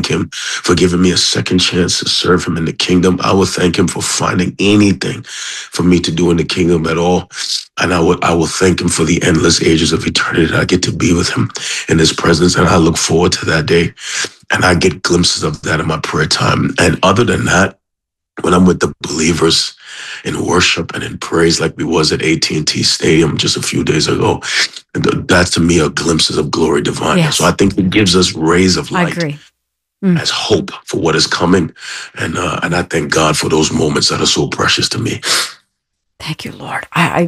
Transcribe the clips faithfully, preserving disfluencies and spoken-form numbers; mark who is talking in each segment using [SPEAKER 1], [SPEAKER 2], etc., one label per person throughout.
[SPEAKER 1] thank him for giving me a second chance to serve him in the kingdom. I will thank him for finding anything for me to do in the kingdom at all. And I will, I will thank him for the endless ages of eternity that I get to be with him in his presence. And I look forward to that day. And I get glimpses of that in my prayer time. And other than that, when I'm with the believers in worship and in praise, like we was at A T and T Stadium just a few days ago, that's to me a glimpses of glory divine. Yes. So I think it gives us rays of light.
[SPEAKER 2] I agree. Mm.
[SPEAKER 1] As hope for what is coming. And uh, and I thank God for those moments that are so precious to me.
[SPEAKER 2] Thank you, Lord. I, I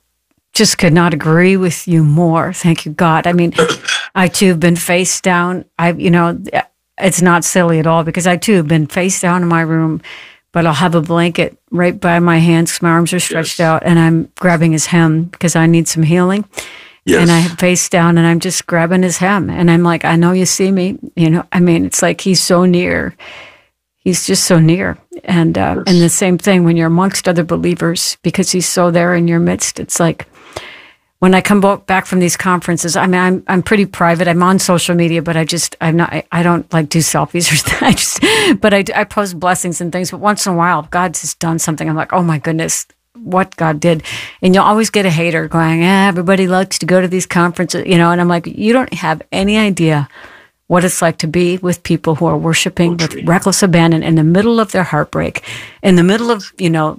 [SPEAKER 2] just could not agree with you more. Thank you, God. I mean, I too have been face down. I, you know, it's not silly at all because I too have been face down in my room, but I'll have a blanket right by my hands because my arms are stretched yes. out and I'm grabbing his hem because I need some healing. Yes. And I face down and I'm just grabbing his hem and I'm like, I know you see me. You know, I mean, it's like he's so near. He's just so near. And uh, yes. and the same thing when you're amongst other believers because he's so there in your midst. It's like when I come back from these conferences, I mean, I'm I'm pretty private. I'm on social media, but I just, I'm not, I, I don't like do selfies or stuff. I just, but I, I post blessings and things. But once in a while, God's just done something. I'm like, oh my goodness, what God did. And you'll always get a hater going, eh, everybody likes to go to these conferences, you know, and I'm like, you don't have any idea what it's like to be with people who are worshiping with reckless abandon in the middle of their heartbreak, in the middle of, you know,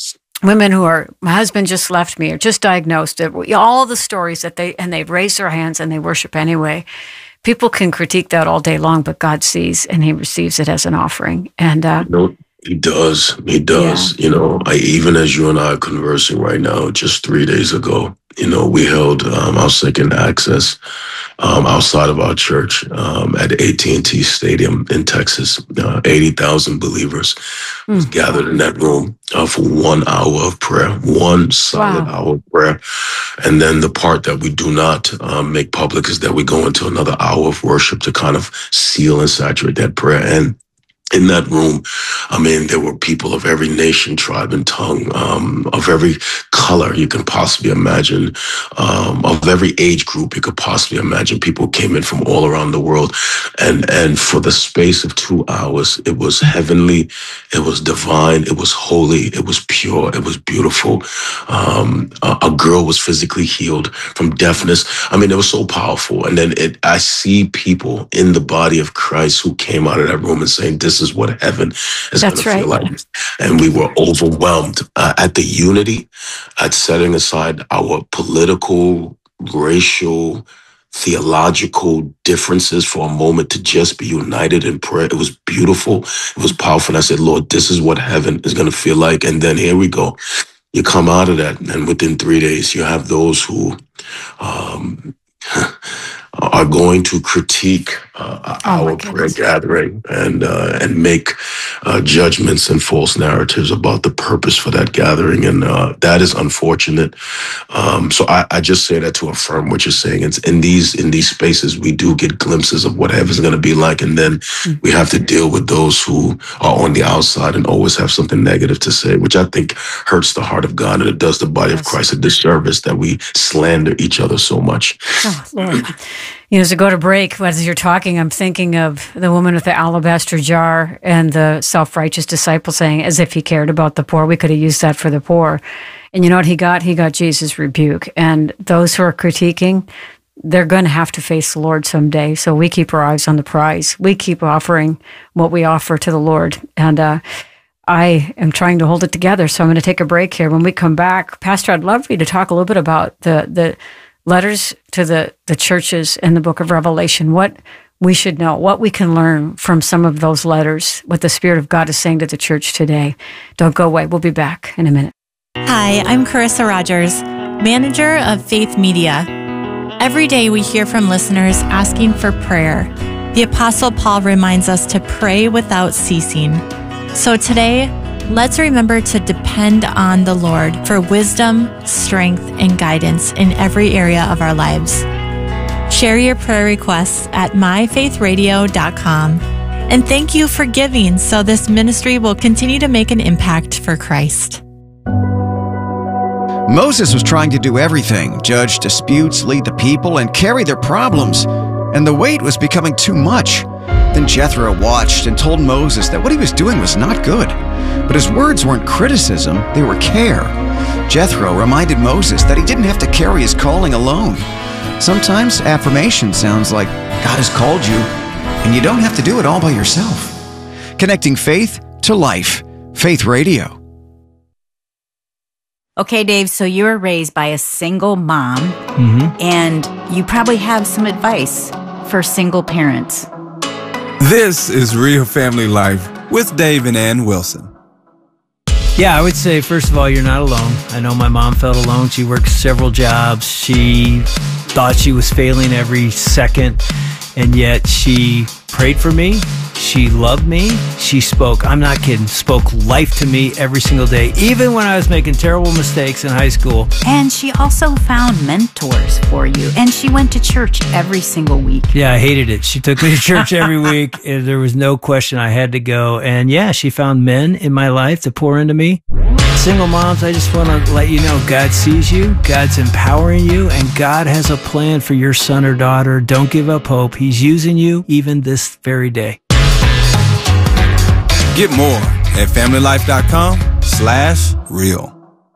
[SPEAKER 2] women who are, my husband just left me or just diagnosed it, all the stories that they, and they raise their hands and they worship anyway. People can critique that all day long, but God sees and he receives it as an offering. And, uh,
[SPEAKER 1] no. He does. He does. Yeah. You know, I, even as you and I are conversing right now, just three days ago, you know, we held um, our second access um, outside of our church um, at A T and T Stadium in Texas. Uh, eighty thousand believers mm. gathered in that room uh, for one hour of prayer, one solid wow. hour of prayer. And then the part that we do not um, make public is that we go into another hour of worship to kind of seal and saturate that prayer. And in that room, I mean, there were people of every nation, tribe, and tongue, um, of every color you can possibly imagine, um, of every age group you could possibly imagine. People came in from all around the world. And, and for the space of two hours, it was heavenly, it was divine, it was holy, it was pure, it was beautiful. Um, a, a girl was physically healed from deafness. I mean, it was so powerful. And then it, I see people in the body of Christ who came out of that room and saying, this is what heaven is going to feel like. And we were overwhelmed uh, at the unity, at setting aside our political, racial, theological differences for a moment to just be united in prayer. It was beautiful. It was powerful. And I said, Lord, this is what heaven is going to feel like. And then here we go. You come out of that, and within three days, you have those who um, are going to critique uh,
[SPEAKER 2] oh
[SPEAKER 1] our prayer gathering and uh, and make uh, judgments and false narratives about the purpose for that gathering. And uh, that is unfortunate. Um, so I, I just say that to affirm what you're saying. It's in these in these spaces, we do get glimpses of what heaven's going to be like. And then mm-hmm. we have to deal with those who are on the outside and always have something negative to say, which I think hurts the heart of God. And it does the body yes. of Christ a disservice that we slander each other so much.
[SPEAKER 2] Oh, Lord. You know, as I go to break, as you're talking, I'm thinking of the woman with the alabaster jar and the self-righteous disciple saying, as if he cared about the poor. We could have used that for the poor. And you know what he got? He got Jesus' rebuke. And those who are critiquing, they're going to have to face the Lord someday. So we keep our eyes on the prize. We keep offering what we offer to the Lord. And uh, I am trying to hold it together. So I'm going to take a break here. When we come back, Pastor, I'd love for you to talk a little bit about the the letters to the, the churches in the book of Revelation, what we should know, what we can learn from some of those letters, what the Spirit of God is saying to the church today. Don't go away. We'll be back in a minute.
[SPEAKER 3] Hi, I'm Carissa Rogers, manager of Faith Media. Every day we hear from listeners asking for prayer. The Apostle Paul reminds us to pray without ceasing. So today, let's remember to depend on the Lord for wisdom, strength, and guidance in every area of our lives. Share your prayer requests at my faith radio dot com. And thank you for giving so this ministry will continue to make an impact for Christ.
[SPEAKER 4] Moses was trying to do everything, judge disputes, lead the people, and carry their problems. And the weight was becoming too much. The Then Jethro watched and told Moses that what he was doing was not good. But his words weren't criticism, they were care. Jethro reminded Moses that he didn't have to carry his calling alone. Sometimes affirmation sounds like God has called you, and you don't have to do it all by yourself. Connecting faith to life. Faith Radio.
[SPEAKER 5] Okay, Dave, so you were raised by a single mom,
[SPEAKER 6] Mm-hmm.
[SPEAKER 5] and you probably have some advice for single parents.
[SPEAKER 7] This is Real Family Life with Dave and Ann Wilson.
[SPEAKER 6] Yeah, I would say, first of all, you're not alone. I know my mom felt alone. She worked several jobs. She thought she was failing every second, and yet she prayed for me. She loved me. She spoke, I'm not kidding, spoke life to me every single day, even when I was making terrible mistakes in high school.
[SPEAKER 5] And she also found mentors for you, and she went to church every single week.
[SPEAKER 6] Yeah, I hated it. She took me to church every week, and there was no question I had to go. And yeah, she found men in my life to pour into me. Single moms, I just want to let you know God sees you, God's empowering you, and God has a plan for your son or daughter. Don't give up hope. He's using you even this very day.
[SPEAKER 7] Get more at familylife.com slash real.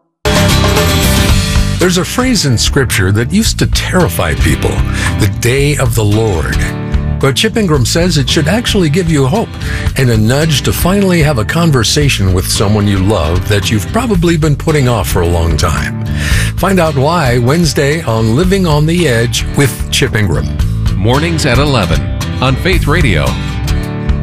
[SPEAKER 8] There's a phrase in Scripture that used to terrify people, the day of the Lord. But Chip Ingram says it should actually give you hope and a nudge to finally have a conversation with someone you love that you've probably been putting off for a long time. Find out why Wednesday on Living on the Edge with Chip Ingram.
[SPEAKER 9] Mornings at eleven on Faith Radio.